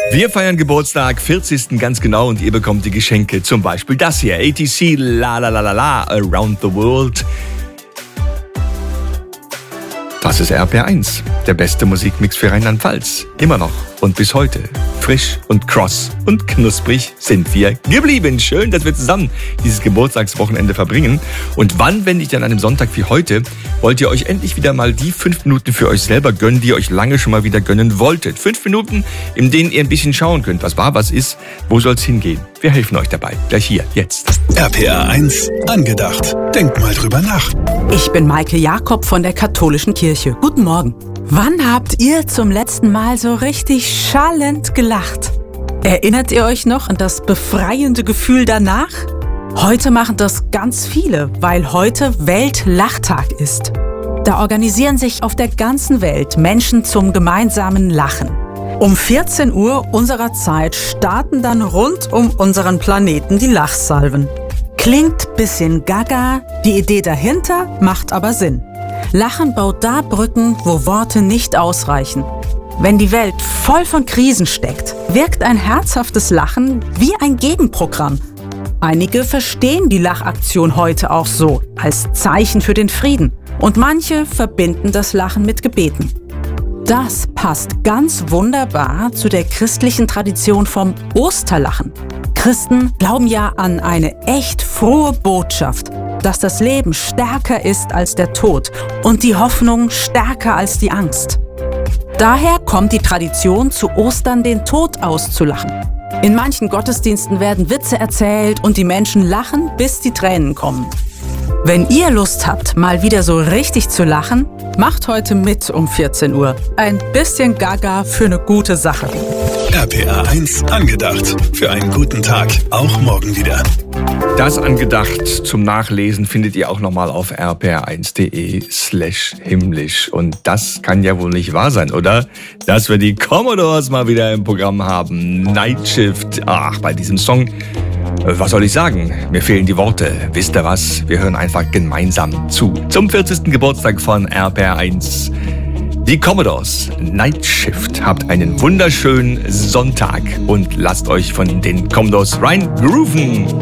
Wir feiern Geburtstag, 40. ganz genau, und ihr bekommt die Geschenke. Zum Beispiel das hier, ATC La La La La La Around the World. Das ist RPR1, der beste Musikmix für Rheinland-Pfalz. Immer noch und bis heute. Frisch und cross und knusprig sind wir geblieben. Schön, dass wir zusammen dieses Geburtstagswochenende verbringen. Und wann, wenn nicht an einem Sonntag wie heute, wollt ihr euch endlich wieder mal die 5 Minuten für euch selber gönnen, die ihr euch lange schon mal wieder gönnen wolltet. 5 Minuten, in denen ihr ein bisschen schauen könnt, was war, was ist, wo soll's hingehen. Wir helfen euch dabei. Gleich hier, jetzt. RPR1 angedacht. Denkt mal drüber nach. Ich bin Maike Jakob von der Katholischen Kirche. Guten Morgen. Wann habt ihr zum letzten Mal so richtig schallend gelacht? Erinnert ihr euch noch an das befreiende Gefühl danach? Heute machen das ganz viele, weil heute Weltlachtag ist. Da organisieren sich auf der ganzen Welt Menschen zum gemeinsamen Lachen. Um 14 Uhr unserer Zeit starten dann rund um unseren Planeten die Lachsalven. Klingt bisschen gaga, die Idee dahinter macht aber Sinn. Lachen baut da Brücken, wo Worte nicht ausreichen. Wenn die Welt voll von Krisen steckt, wirkt ein herzhaftes Lachen wie ein Gegenprogramm. Einige verstehen die Lachaktion heute auch so, als Zeichen für den Frieden. Und manche verbinden das Lachen mit Gebeten. Das passt ganz wunderbar zu der christlichen Tradition vom Osterlachen. Christen glauben ja an eine echt frohe Botschaft, dass das Leben stärker ist als der Tod und die Hoffnung stärker als die Angst. Daher kommt die Tradition, zu Ostern den Tod auszulachen. In manchen Gottesdiensten werden Witze erzählt und die Menschen lachen, bis die Tränen kommen. Wenn ihr Lust habt, mal wieder so richtig zu lachen, macht heute mit um 14 Uhr. Ein bisschen Gaga für eine gute Sache. RPR1 angedacht. Für einen guten Tag. Auch morgen wieder. Das angedacht zum Nachlesen findet ihr auch nochmal auf rpr1.de/himmlisch. Und das kann ja wohl nicht wahr sein, oder? Dass wir die Commodores mal wieder im Programm haben. Night Shift. Ach, bei diesem Song, was soll ich sagen? Mir fehlen die Worte. Wisst ihr was? Wir hören einfach gemeinsam zu. Zum 40. Geburtstag von RPR1. Die Commodores, Night Shift. Habt einen wunderschönen Sonntag und lasst euch von den Commodores rein grooven.